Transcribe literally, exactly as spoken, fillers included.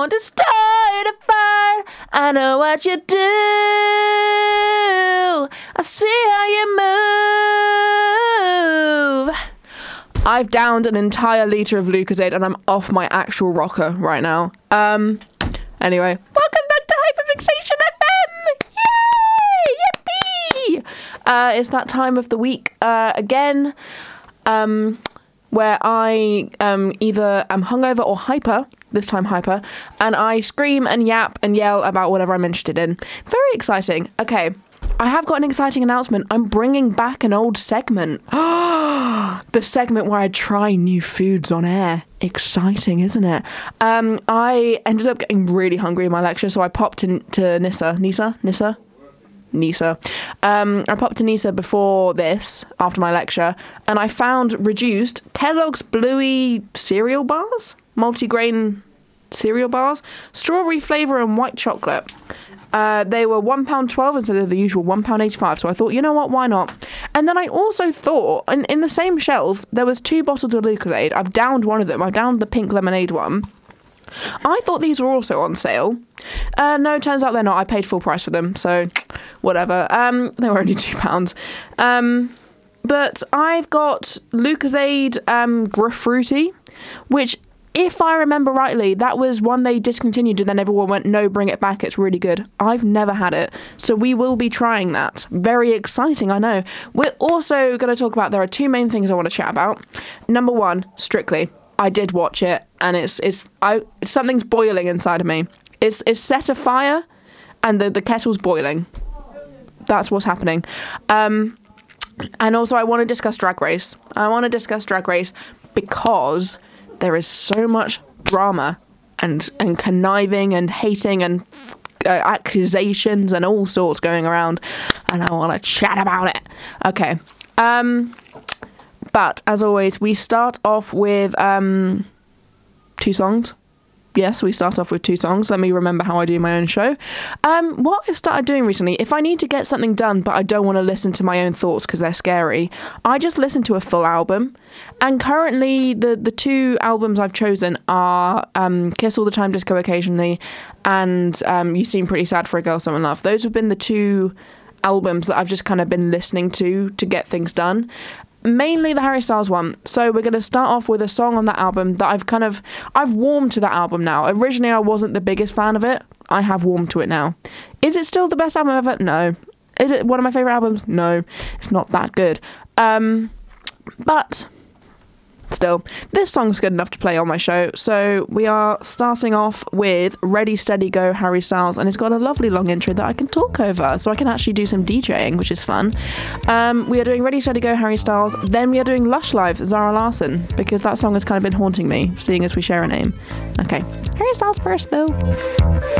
want to start a fire. I know what you do. I see how you move. I've downed an entire litre of Lucozade and I'm off my actual rocker right now. Um, anyway, welcome back to Hyperfixation F M! Yay! Yippee! Uh, it's that time of the week uh, again, um, where I um, either am hungover or hyper, this time hyper, and I scream and yap and yell about whatever I'm interested in. Very exciting. Okay, I have got an exciting announcement. I'm bringing back an old segment. The segment where I try new foods on air. Exciting, isn't it? Um, I ended up getting really hungry in my lecture, so I popped in to Nisa. Nisa? Nisa? Nisa. Um, I popped to Nisa before this, after my lecture, and I found reduced Kellogg's Bluey cereal bars, multigrain cereal bars, strawberry flavour and white chocolate. Uh, they were one pound twelve instead of the usual one pound eighty-five, so I thought, you know what, why not? And then I also thought, in, in the same shelf, there was two bottles of Lucozade. I've downed one of them. I've downed the pink lemonade one. I thought these were also on sale. Uh, no, turns out they're not. I paid full price for them, so whatever. Um, they were only two pounds. Um, but I've got Lucozade um, Grapefruity, which, if I remember rightly, that was one they discontinued and then everyone went, no, bring it back, it's really good. I've never had it, so we will be trying that. Very exciting, I know. We're also going to talk about, there are two main things I want to chat about. Number one, Strictly. I did watch it, and it's it's I something's boiling inside of me. It's it's set afire, and the, the kettle's boiling. That's what's happening. Um, and also, I want to discuss Drag Race. I want to discuss Drag Race because there is so much drama and and conniving and hating and uh, accusations and all sorts going around, and I want to chat about it. Okay. Um. But, as always, we start off with um, two songs. Yes, we start off with two songs. Let me remember how I do my own show. Um, what I've started doing recently, if I need to get something done but I don't want to listen to my own thoughts because they're scary, I just listen to a full album. And currently, the, the two albums I've chosen are um, Kiss All the Time, Disco Occasionally, and um, You Seem Pretty Sad for a Girl Someone Loved. Those have been the two albums that I've just kind of been listening to to get things done. Mainly the Harry Styles one. So we're going to start off with a song on that album that I've kind of, I've warmed to that album now. Originally I wasn't the biggest fan of it. I have warmed to it now. Is it still the best album ever? No. Is it one of my favourite albums? No. It's not that good. Um, but still, this song's good enough to play on my show. So we are starting off with Ready, Steady, Go, Harry Styles, and it's got a lovely long intro that I can talk over, so I can actually do some DJing, which is fun. Um, we are doing Ready, Steady, Go, Harry Styles, then we are doing Lush Live, Zara Larsson, because that song has kind of been haunting me, seeing as we share a name. Okay, Harry Styles first, though.